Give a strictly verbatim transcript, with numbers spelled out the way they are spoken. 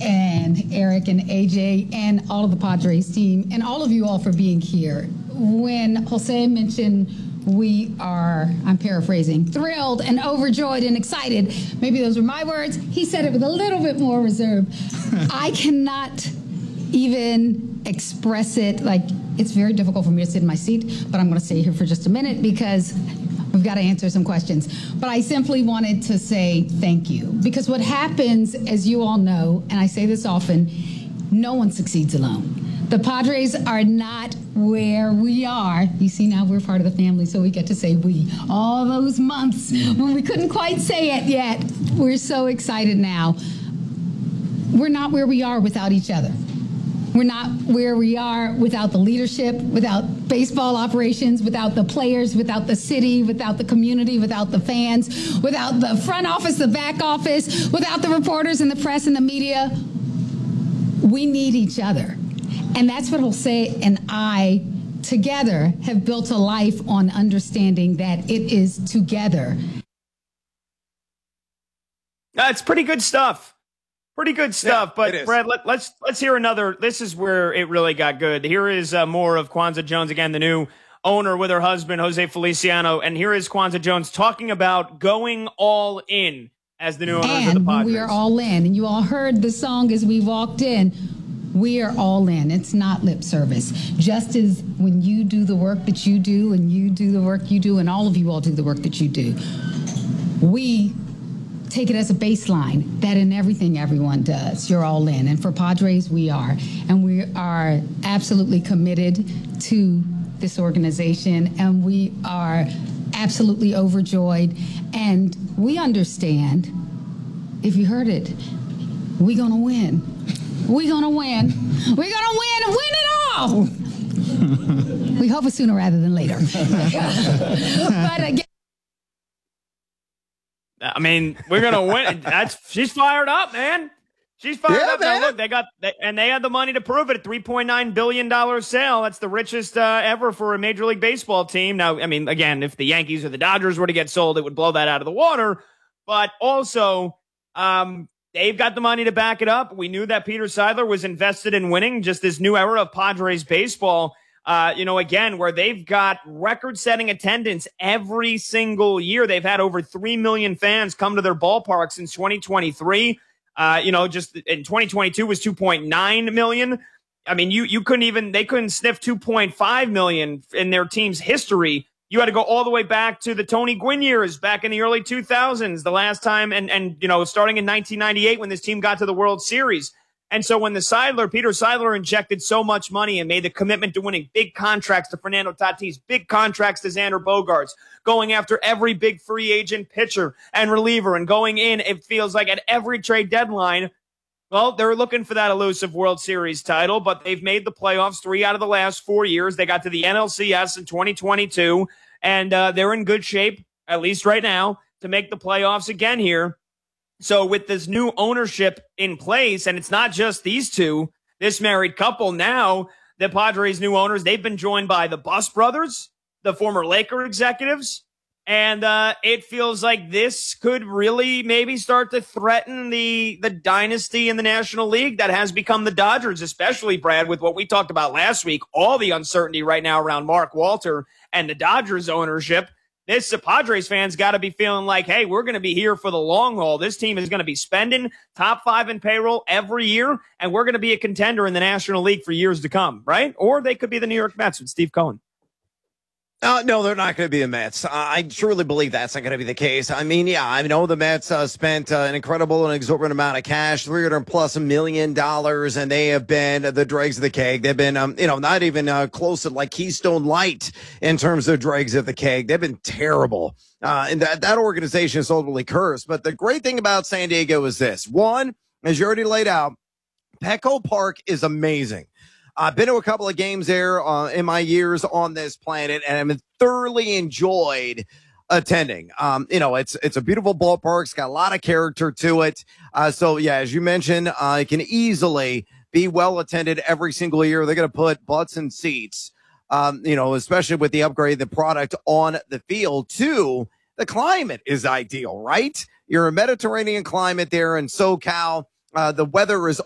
and Eric and A J and all of the Padres team and all of you all for being here. When Jose mentioned we are, I'm paraphrasing, thrilled and overjoyed and excited, maybe those were my words, he said it with a little bit more reserve. I cannot even express it. Like, it's very difficult for me to sit in my seat, but I'm going to stay here for just a minute because we've got to answer some questions. But I simply wanted to say thank you, because what happens, as you all know, and I say this often, no one succeeds alone. The Padres are not where we are. You see, now we're part of the family, so we get to say we. All those months when we couldn't quite say it yet, we're so excited now. We're not where we are without each other. We're not where we are without the leadership, without baseball operations, without the players, without the city, without the community, without the fans, without the front office, the back office, without the reporters and the press and the media. We need each other. And that's what Jose and I together have built a life on, understanding that it is together. That's pretty good stuff. Pretty good stuff, yeah, but Brad, let, let's let's hear another. This is where it really got good. Here is uh, more of Kwanzaa Jones, again, the new owner with her husband, Jose Feliciano, and here is Kwanzaa Jones talking about going all in as the new owner and of the Padres. We are all in, and you all heard the song as we walked in. We are all in. It's not lip service. Just as when you do the work that you do, and you do the work you do, and all of you all do the work that you do, we take it as a baseline that in everything everyone does, you're all in. And for Padres, we are. And we are absolutely committed to this organization, and we are absolutely overjoyed. And we understand, if you heard it, we're going to win. We're going to win. We're going to win and win it all. We hope it's sooner rather than later. But again, I mean, we're gonna win. That's she's fired up, man. She's fired yeah, up. Man. Now look, they got they, and they had the money to prove it. A three point nine billion dollars sale. That's the richest uh, ever for a Major League Baseball team. Now, I mean, again, if the Yankees or the Dodgers were to get sold, it would blow that out of the water. But also, um, they've got the money to back it up. We knew that Peter Seidler was invested in winning. Just this new era of Padres baseball. Uh, you know, again, where they've got record-setting attendance every single year. They've had over three million fans come to their ballpark since twenty twenty-three. Uh, you know, just in twenty twenty-two was two point nine million. I mean, you you couldn't even, they couldn't sniff two point five million in their team's history. You had to go all the way back to the Tony Gwynn years back in the early two thousands, the last time, and, and you know, starting in nineteen ninety-eight when this team got to the World Series. And so when the Seidler, Peter Seidler injected so much money and made the commitment to winning big contracts to Fernando Tatis, big contracts to Xander Bogaerts, going after every big free agent pitcher and reliever and going in, it feels like at every trade deadline, well, they're looking for that elusive World Series title, but they've made the playoffs three out of the last four years. They got to the N L C S in twenty twenty-two, and uh, they're in good shape, at least right now, to make the playoffs again here. So with this new ownership in place, and it's not just these two, this married couple now, the Padres' new owners, they've been joined by the Buss brothers, the former Laker executives, and uh, it feels like this could really maybe start to threaten the, the dynasty in the National League that has become the Dodgers, especially, Brad, with what we talked about last week, all the uncertainty right now around Mark Walter and the Dodgers ownership. This uh, Padres fans got to be feeling like, hey, we're going to be here for the long haul. This team is going to be spending top five in payroll every year, and we're going to be a contender in the National League for years to come, right? Or they could be the New York Mets with Steve Cohen. Uh, no, they're not going to be the Mets. Uh, I truly believe that's not going to be the case. I mean, yeah, I know the Mets uh, spent uh, an incredible and exorbitant amount of cash, three hundred plus a million dollars, and they have been the dregs of the keg. They've been, um, you know, not even uh, close to like Keystone Light in terms of dregs of the keg. They've been terrible. Uh, and that, that organization is ultimately cursed. But the great thing about San Diego is this. One, as you already laid out, Petco Park is amazing. I've been to a couple of games there uh, in my years on this planet, and I've thoroughly enjoyed attending. Um, you know, it's it's a beautiful ballpark. It's got a lot of character to it. Uh, so, yeah, as you mentioned, uh, it can easily be well attended every single year. They're going to put butts in seats, um, you know, especially with the upgrade of the product on the field. Two, the climate is ideal, right? You're a Mediterranean climate there in SoCal. Uh, the weather is